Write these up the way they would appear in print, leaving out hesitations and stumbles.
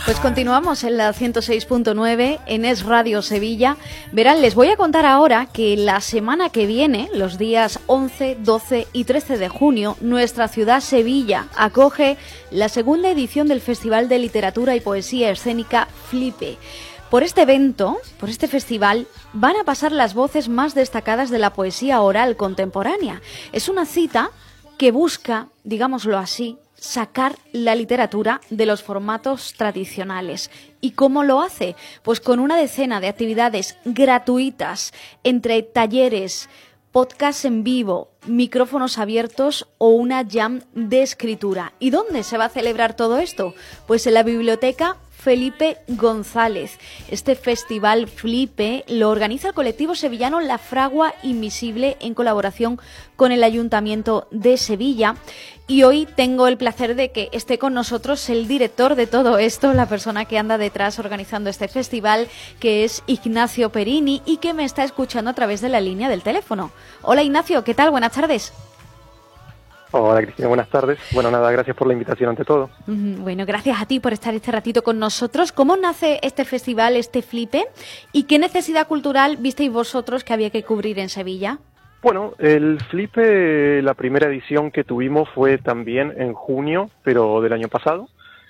Pues continuamos en la 106.9 en Es Radio Sevilla. Verán, les voy a contar ahora que la semana que viene, los días 11, 12 y 13 de junio, nuestra ciudad Sevilla acoge la segunda edición del Festival de Literatura y Poesía Escénica Flipe. Por este evento, por este festival, van a pasar las voces más destacadas de la poesía oral contemporánea. Es una cita que busca, digámoslo así, sacar la literatura de los formatos tradicionales. ¿Y cómo lo hace? Pues con una decena de actividades gratuitas, entre talleres, podcasts en vivo, micrófonos abiertos o una jam de escritura. ¿Y dónde se va a celebrar todo esto? Pues en la Biblioteca Felipe González. Este festival Flipe lo organiza el colectivo sevillano La Fragua Invisible en colaboración con el Ayuntamiento de Sevilla. Y hoy tengo el placer de que esté con nosotros el director de todo esto, la persona que anda detrás organizando este festival, que es Ignacio Perini y que me está escuchando a través de la línea del teléfono. Hola Ignacio, ¿qué tal? Buenas tardes. Hola Cristina, buenas tardes. Bueno, nada, gracias por la invitación ante todo. Bueno, gracias a ti por estar este ratito con nosotros. ¿Cómo nace este festival, este Flipe? ¿Y qué necesidad cultural visteis vosotros que había que cubrir en Sevilla? Bueno, el Flipe, la primera edición que tuvimos fue también en junio, pero del año pasado.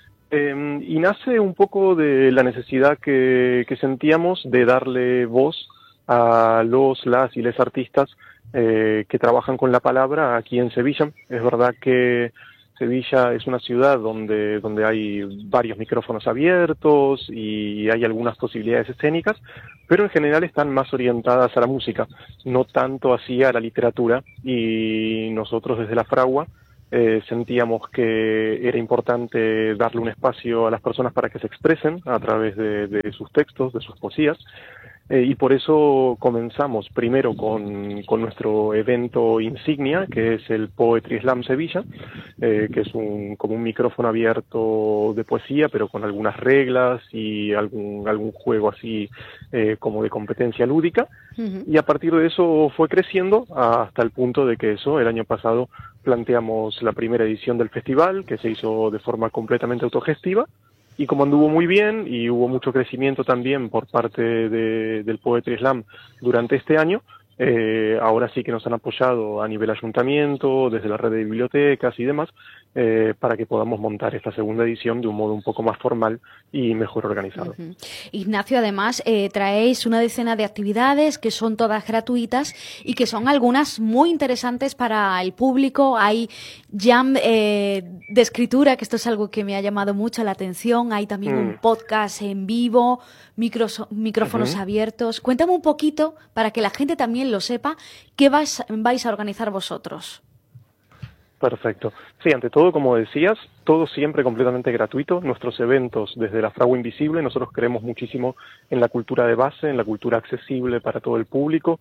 Y nace un poco de la necesidad que sentíamos de darle voz a las y les artistas que trabajan con la palabra aquí en Sevilla. Es verdad que Sevilla es una ciudad donde hay varios micrófonos abiertos y hay algunas posibilidades escénicas, pero en general están más orientadas a la música, no tanto así a la literatura, y nosotros desde La Fragua sentíamos que era importante darle un espacio a las personas para que se expresen a través de sus textos, de sus poesías. Y por eso comenzamos primero con nuestro evento insignia, que es el Poetry Slam Sevilla, que es como un micrófono abierto de poesía, pero con algunas reglas y algún juego así como de competencia lúdica. Uh-huh. Y a partir de eso fue creciendo hasta el punto de que el año pasado planteamos la primera edición del festival, que se hizo de forma completamente autogestiva. Y como anduvo muy bien y hubo mucho crecimiento también por parte del Poetry Slam durante este año, ahora sí que nos han apoyado a nivel ayuntamiento, desde la red de bibliotecas y demás, para que podamos montar esta segunda edición de un modo un poco más formal y mejor organizado. Uh-huh. Ignacio, además, traéis una decena de actividades que son todas gratuitas y que son algunas muy interesantes para el público. Hay jam de escritura, que esto es algo que me ha llamado mucho la atención. Hay también un podcast en vivo, micrófonos abiertos. Cuéntame un poquito, para que la gente también lo sepa, ¿qué vais a organizar vosotros? Perfecto. Sí, ante todo, como decías, todo siempre completamente gratuito. Nuestros eventos desde La Fragua Invisible, nosotros creemos muchísimo en la cultura de base, en la cultura accesible para todo el público,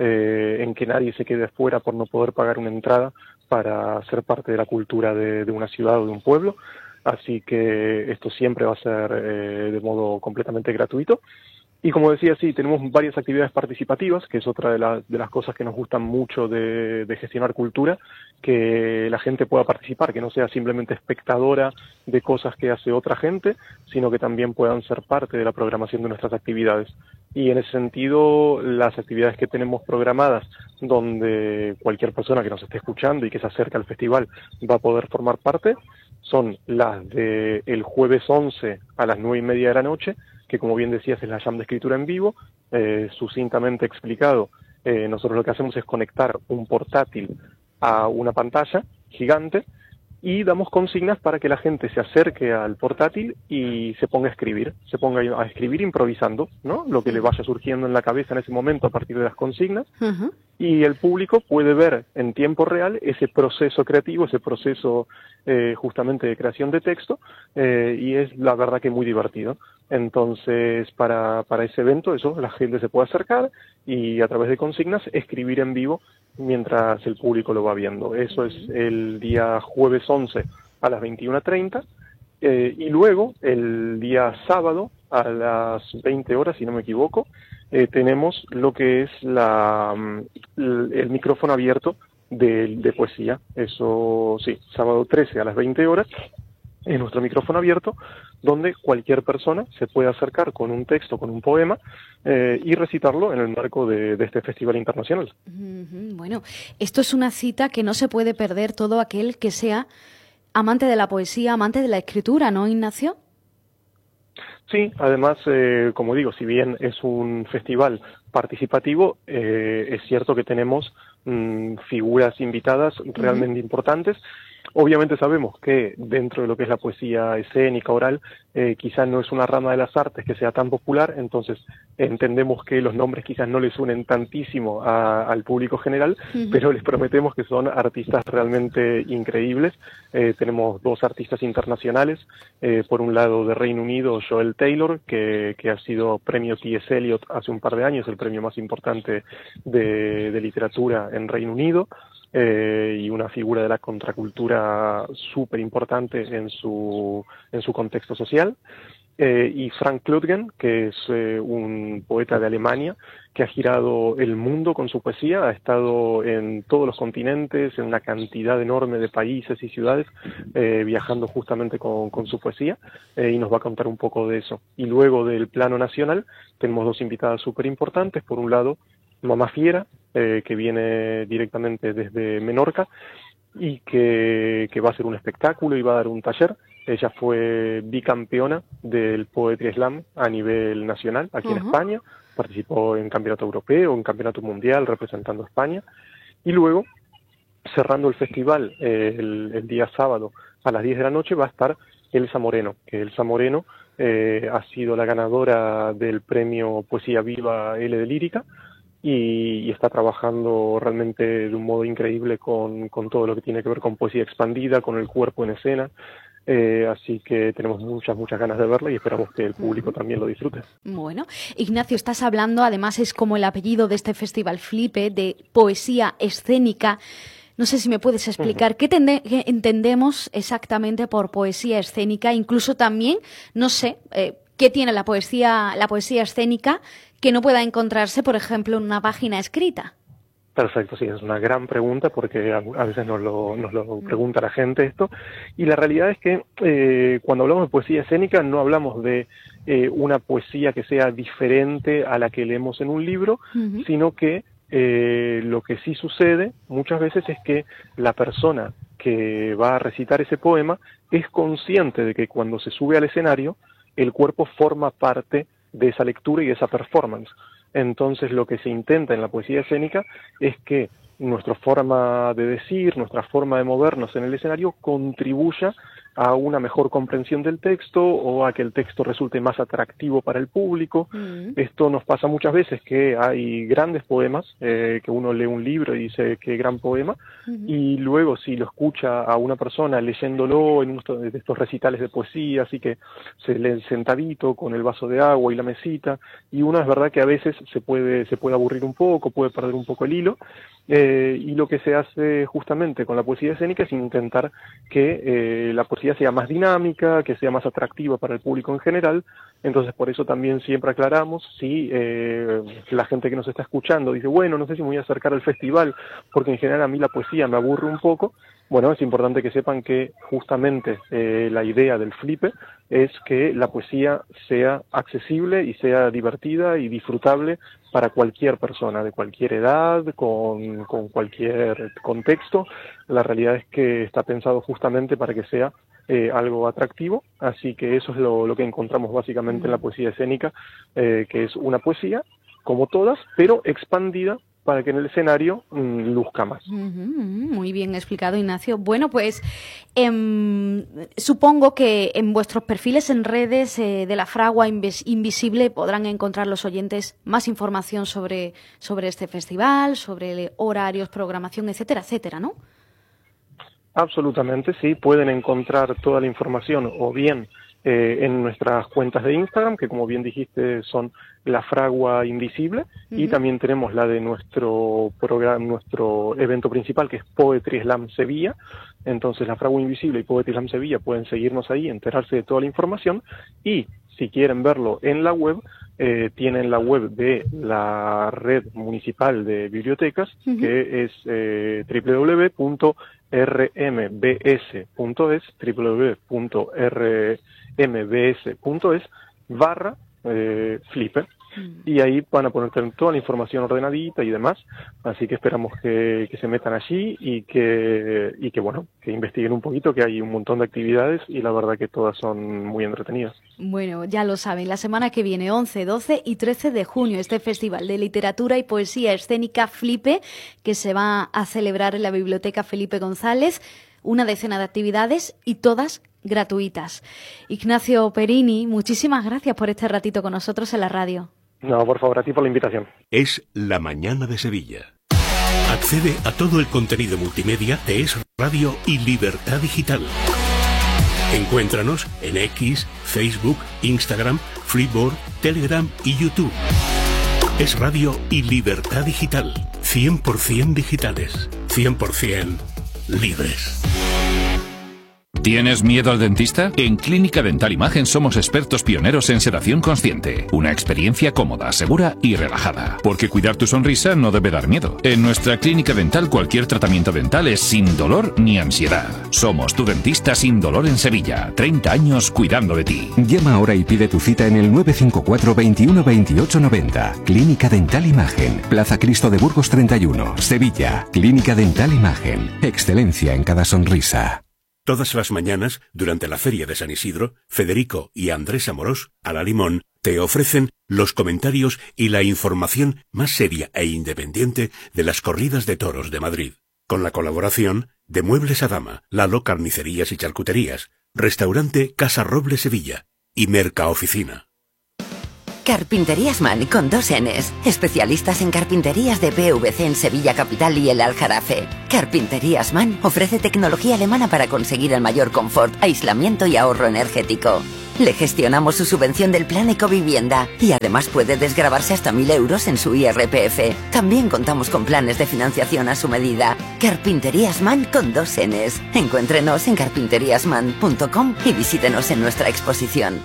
en que nadie se quede fuera por no poder pagar una entrada para ser parte de la cultura de una ciudad o de un pueblo. Así que esto siempre va a ser de modo completamente gratuito. Y como decía, sí, tenemos varias actividades participativas, que es otra de las cosas que nos gustan mucho de gestionar cultura, que la gente pueda participar, que no sea simplemente espectadora de cosas que hace otra gente, sino que también puedan ser parte de la programación de nuestras actividades. Y en ese sentido, las actividades que tenemos programadas, donde cualquier persona que nos esté escuchando y que se acerque al festival va a poder formar parte, son las del jueves 11 a las 9:30 de la noche, que como bien decías es la jam de escritura en vivo. Sucintamente explicado, nosotros lo que hacemos es conectar un portátil a una pantalla gigante y damos consignas para que la gente se acerque al portátil y se ponga a escribir improvisando, ¿no? Lo que le vaya surgiendo en la cabeza en ese momento a partir de las consignas. Uh-huh. Y el público puede ver en tiempo real ese proceso creativo, ese proceso justamente de creación de texto, y es la verdad que muy divertido. Entonces, para ese evento, la gente se puede acercar y a través de consignas escribir en vivo mientras el público lo va viendo. Eso es el día jueves 11 a las 21:30, y luego el día sábado a las 20 horas, si no me equivoco, tenemos lo que es el micrófono abierto de poesía. Eso sí, sábado 13 a las 20 horas, Es nuestro micrófono abierto, donde cualquier persona se puede acercar con un texto, con un poema, y recitarlo en el marco de este festival internacional. Bueno, esto es una cita que no se puede perder todo aquel que sea amante de la poesía, amante de la escritura, ¿no, Ignacio? Sí, además, como digo, si bien es un festival participativo, es cierto que tenemos figuras invitadas realmente importantes. Obviamente sabemos que dentro de lo que es la poesía escénica, oral, quizás no es una rama de las artes que sea tan popular, entonces entendemos que los nombres quizás no les suenen tantísimo al público general, pero les prometemos que son artistas realmente increíbles. Tenemos 2 artistas internacionales, por un lado de Reino Unido, Joel Taylor, que ha sido premio T.S. Eliot hace un par de años, el premio más importante de literatura en Reino Unido, y una figura de la contracultura súper importante en su contexto social, y Frank Klutgen, que es un poeta de Alemania que ha girado el mundo con su poesía, ha estado en todos los continentes, en una cantidad enorme de países y ciudades, viajando justamente con su poesía, y nos va a contar un poco de eso. Y luego del plano nacional tenemos 2 invitadas súper importantes. Por un lado, Mamá Fiera, que viene directamente desde Menorca y que va a hacer un espectáculo y va a dar un taller. Ella fue bicampeona del Poetry Slam a nivel nacional aquí en España, participó en campeonato europeo, en campeonato mundial representando a España, y luego, cerrando el festival el día sábado a las 10 de la noche, va a estar Elsa Moreno, que Elsa Moreno ha sido la ganadora del premio Poesía Viva L de Lírica, y está trabajando realmente de un modo increíble con todo lo que tiene que ver con poesía expandida, con el cuerpo en escena, así que tenemos muchas ganas de verla y esperamos que el público también lo disfrute. Bueno, Ignacio, estás hablando, además es como el apellido de este festival Flipe, de poesía escénica. No sé si me puedes explicar qué entendemos exactamente por poesía escénica, incluso también, no sé, qué tiene la poesía escénica que no pueda encontrarse, por ejemplo, en una página escrita. Perfecto, sí, es una gran pregunta porque a veces nos lo pregunta la gente esto, y la realidad es que cuando hablamos de poesía escénica no hablamos de una poesía que sea diferente a la que leemos en un libro, sino que lo que sí sucede muchas veces es que la persona que va a recitar ese poema es consciente de que cuando se sube al escenario el cuerpo forma parte de esa lectura y de esa performance. Entonces lo que se intenta en la poesía escénica es que nuestra forma de decir, nuestra forma de movernos en el escenario contribuya a una mejor comprensión del texto o a que el texto resulte más atractivo para el público. Esto nos pasa muchas veces, que hay grandes poemas, que uno lee un libro y dice qué gran poema, y luego si lo escucha a una persona leyéndolo en uno de estos recitales de poesía, así que se lee sentadito con el vaso de agua y la mesita, y uno es verdad que a veces se puede aburrir un poco, puede perder un poco el hilo, y lo que se hace justamente con la poesía escénica es intentar que la poesía sea más dinámica, que sea más atractiva para el público en general. Entonces por eso también siempre aclaramos, si la gente que nos está escuchando dice, bueno, no sé si me voy a acercar al festival porque en general a mí la poesía me aburre un poco, bueno, es importante que sepan que justamente la idea del Flipe es que la poesía sea accesible y sea divertida y disfrutable para cualquier persona, de cualquier edad, con cualquier contexto. La realidad es que está pensado justamente para que sea algo atractivo, así que eso es lo que encontramos básicamente en la poesía escénica, que es una poesía, como todas, pero expandida para que en el escenario luzca más. Muy bien explicado, Ignacio. Bueno, pues supongo que en vuestros perfiles en redes de la Fragua Invisible podrán encontrar los oyentes más información sobre este festival, sobre horarios, programación, etcétera, etcétera, ¿no? Absolutamente, sí. Pueden encontrar toda la información o bien en nuestras cuentas de Instagram, que como bien dijiste son La Fragua Invisible, y también tenemos la de nuestro programa, nuestro evento principal, que es Poetry Slam Sevilla. Entonces La Fragua Invisible y Poetry Slam Sevilla pueden seguirnos ahí, enterarse de toda la información, y si quieren verlo en la web, tienen la web de la Red Municipal de Bibliotecas, que es rmbs.es, www.rmbs.es/Flipe. Y ahí van a poner toda la información ordenadita y demás, así que esperamos que se metan allí y que bueno, que investiguen un poquito, que hay un montón de actividades y la verdad que todas son muy entretenidas. Bueno, ya lo saben, la semana que viene, 11, 12 y 13 de junio, este Festival de Literatura y Poesía Escénica Flipe, que se va a celebrar en la Biblioteca Felipe González, una decena de actividades y todas gratuitas. Ignacio Perini, muchísimas gracias por este ratito con nosotros en la radio. No, por favor, a ti por la invitación. Es La Mañana de Sevilla. Accede a todo el contenido multimedia de Es Radio y Libertad Digital. Encuéntranos en X, Facebook, Instagram, Freeboard, Telegram y YouTube. Es Radio y Libertad Digital. 100% digitales. 100% libres. ¿Tienes miedo al dentista? En Clínica Dental Imagen somos expertos pioneros en sedación consciente. Una experiencia cómoda, segura y relajada. Porque cuidar tu sonrisa no debe dar miedo. En nuestra clínica dental cualquier tratamiento dental es sin dolor ni ansiedad. Somos tu dentista sin dolor en Sevilla. 30 años cuidando de ti. Llama ahora y pide tu cita en el 954 21 28 90. Clínica Dental Imagen. Plaza Cristo de Burgos 31, Sevilla. Clínica Dental Imagen. Excelencia en cada sonrisa. Todas las mañanas, durante la Feria de San Isidro, Federico y Andrés Amorós, a la Limón, te ofrecen los comentarios y la información más seria e independiente de las corridas de toros de Madrid. Con la colaboración de Muebles Adama, Lalo Carnicerías y Charcuterías, Restaurante Casa Roble Sevilla y Mercaoficina. Carpinterías Man con 2 Ns. Especialistas en carpinterías de PVC en Sevilla Capital y el Aljarafe. Carpinterías Man ofrece tecnología alemana para conseguir el mayor confort, aislamiento y ahorro energético. Le gestionamos su subvención del Plan Ecovivienda y además puede desgravarse hasta 1.000 euros en su IRPF. También contamos con planes de financiación a su medida. Carpinterías Man con 2 Ns. Encuéntrenos en carpinteriasman.com y visítenos en nuestra exposición.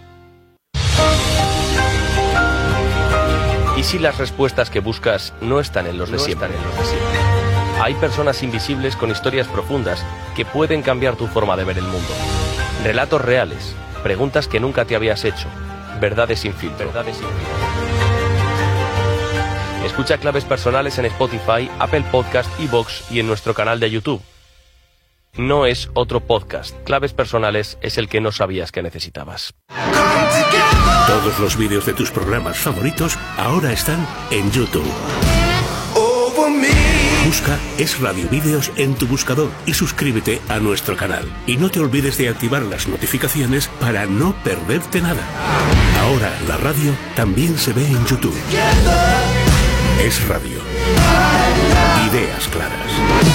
¿Y si las respuestas que buscas no están en los de siempre? Hay personas invisibles con historias profundas que pueden cambiar tu forma de ver el mundo. Relatos reales, preguntas que nunca te habías hecho, verdades sin filtro. Escucha Claves Personales en Spotify, Apple Podcast, iVoox y en nuestro canal de YouTube. No es otro podcast. Claves Personales es el que no sabías que necesitabas. Todos los vídeos de tus programas favoritos ahora están en YouTube. Busca Es Radio Vídeos en tu buscador y suscríbete a nuestro canal. Y no te olvides de activar las notificaciones para no perderte nada. Ahora la radio también se ve en YouTube. Es Radio. Ideas claras.